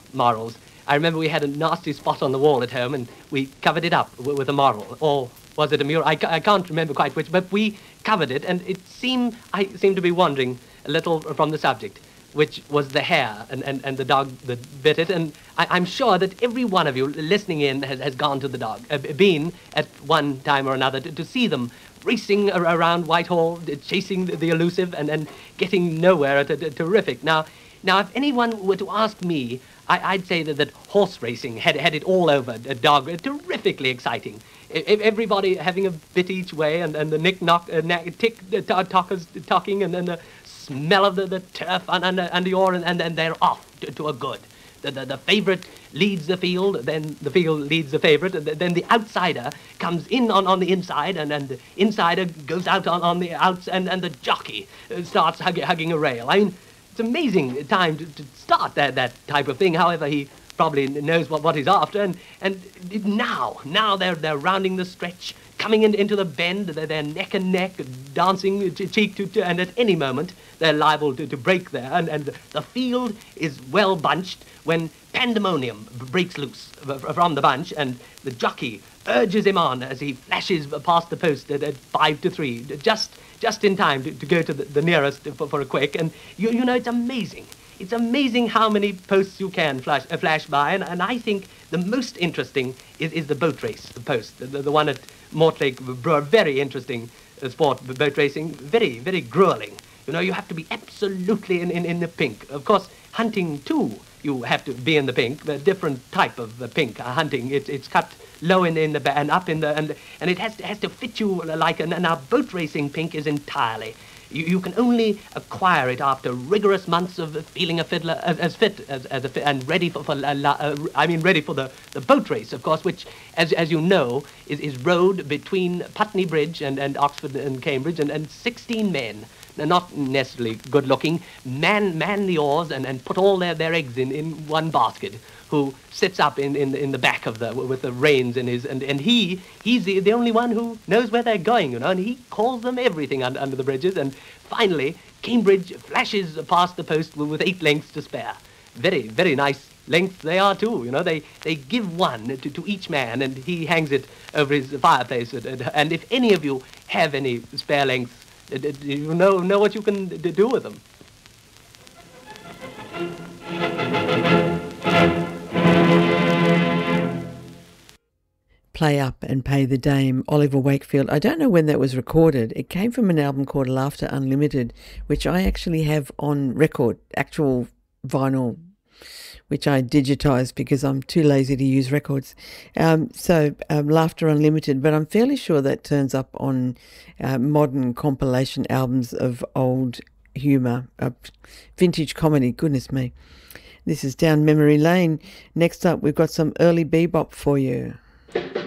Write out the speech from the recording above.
morals. I remember we had a nasty spot on the wall at home, and we covered it up with a moral. Or was it a mural? I can't remember quite which, but we covered it, and I seemed to be wandering a little from the subject, which was the hare and the dog that bit it. And I'm sure that every one of you listening in has gone to the dog, been at one time or another to see them racing around Whitehall, chasing the elusive and getting nowhere at a terrific. Now, if anyone were to ask me, I'd say that horse racing had it all over. A dog, terrifically exciting. Everybody having a bit each way, and the tick-tockers talking, and then the smell of the turf under your, and then they're off to a good. The favourite leads the field, then the field leads the favourite, and then the outsider comes in on the inside, and then the insider goes out on the outs, and the jockey starts hugging a rail. I mean, it's amazing time to start that type of thing. However, he probably knows what he's after, and now they're rounding the stretch, coming into the bend, they're neck and neck, dancing cheek to, and at any moment they're liable to break there, and the field is well bunched when pandemonium breaks loose from the bunch, and the jockey urges him on as he flashes past the post at 5-3, just in time to go to the nearest for a quick. And you know, it's amazing. It's amazing how many posts you can flash by, and I think the most interesting is the boat race, the post, the one at Mortlake Brewer. Very interesting sport, boat racing, very, very grueling. You know, you have to be absolutely in the pink. Of course, hunting too, you have to be in the pink, a different type of pink hunting. It's cut low in the and up in the, and it has to fit you like, and now boat racing pink is entirely. You can only acquire it after rigorous months of feeling a fiddler as fit as and ready for ready for the boat race, of course, which, as you know, is rowed between Putney Bridge and Oxford and Cambridge, and 16 men, not necessarily good looking, man the oars and put all their eggs in one basket, who sits up in the back of with the reins in his, and he's the only one who knows where they're going, you know, and he calls them everything under the bridges. And finally, Cambridge flashes past the post with 8 lengths to spare. Very, very nice lengths they are too, you know. They give one to each man, and he hangs it over his fireplace. And if any of you have any spare lengths, you know what you can do with them. Play Up and Pay the Dame, Oliver Wakefield. I don't know when that was recorded. It came from an album called Laughter Unlimited, which I actually have on record, actual vinyl, which I digitised because I'm too lazy to use records. Laughter Unlimited, but I'm fairly sure that turns up on modern compilation albums of old humour, vintage comedy, goodness me. This is Down Memory Lane. Next up, we've got some early bebop for you.